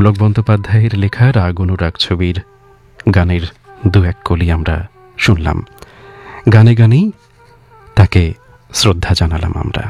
পুলক বন্দ্যোপাধ্যায়ের লেখা রাগ অনুরাগ ছবির গানের দু এক কলি আমরা শুনলাম। গানে গানেই তাকে শ্রদ্ধা জানালাম আমরা।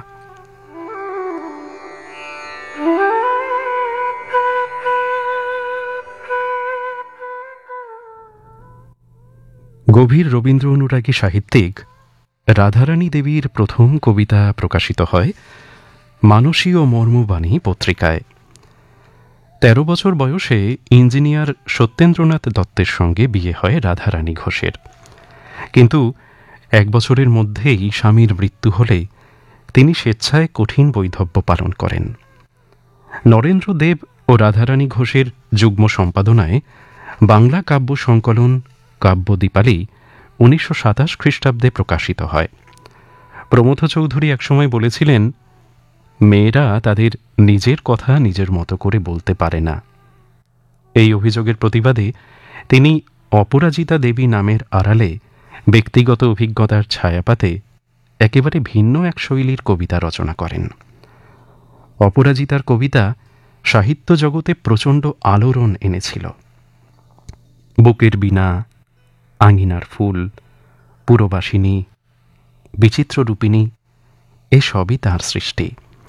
গভীর রবীন্দ্র অনুরাগী সাহিত্যিক রাধারানী দেবীর প্রথম কবিতা প্রকাশিত হয় মানসী ও মর্মবাণী পত্রিকায়। ১৩ বছর বয়সে ইঞ্জিনিয়ার সত্যেন্দ্রনাথ দত্তের সঙ্গে বিয়ে হয় রাধারানী ঘোষের। কিন্তু ১ বছরের মধ্যেই স্বামীর মৃত্যু হলে তিনি স্বেচ্ছায় কঠিন বৈধব্য পালন করেন। নরেন্দ্র দেব ও রাধারানী ঘোষের যুগ্ম সম্পাদনায় বাংলা কাব্য সংকলন কাব্যদীপালি ১৯২৭ খ্রিস্টাব্দে প্রকাশিত হয়। প্রমথ চৌধুরী একসময় বলেছিলেন, মেয়েরা তাদের নিজের কথা নিজের মতো করে বলতে পারে না। এই অভিযোগের প্রতিবাদে তিনি অপরাজিতা দেবী নামের আড়ালে ব্যক্তিগত অভিজ্ঞতার ছায়াপাতে একেবারে ভিন্ন এক শৈলীর কবিতা রচনা করেন। অপরাজিতার কবিতা সাহিত্য জগতে প্রচণ্ড আলোড়ন এনেছিল। বুকের বীণা, আঙিনার ফুল, পুরবাসিনী, বিচিত্ররূপিণী এসবই তাঁর সৃষ্টি।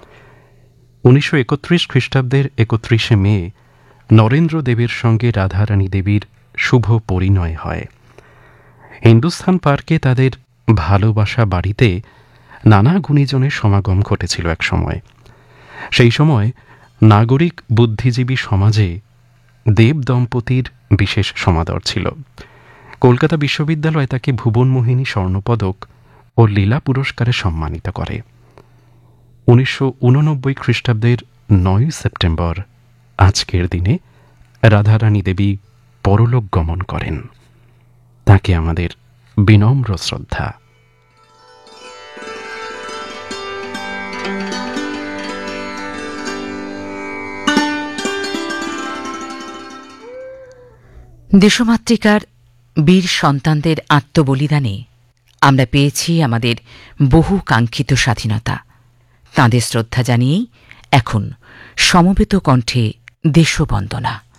১৯৩১ খ্রিস্টাব্দের ৩১শে মে নরেন্দ্র দেবের সঙ্গে রাধারানী দেবীর শুভ পরিণয় হয়। হিন্দুস্থান পার্কে তাদের ভালোবাসা বাড়িতে নানা গুণীজনের সমাগম ঘটেছিল এক সময়। সেই সময় নাগরিক বুদ্ধিজীবী সমাজে দেব দম্পতির বিশেষ সমাদর ছিল। কলকাতা বিশ্ববিদ্যালয় তাকে ভুবনমোহিনী স্বর্ণপদক ও লীলা পুরস্কারে সম্মানিত করে। ১৯৮৯ খ্রিস্টাব্দের ৯ সেপ্টেম্বর আজকের দিনে রাধারানী দেবী পরলোক গমন করেন। তাকে আমাদের বিনম্র শ্রদ্ধা। দেশমাতৃকার বীর সন্তানদের আত্মবলিদানে আমরা পেয়েছি আমাদের বহু কাঙ্ক্ষিত স্বাধীনতা। তাঁদের শ্রদ্ধা জানিয়েই এখন সমবেত কণ্ঠে দেশবন্দনা।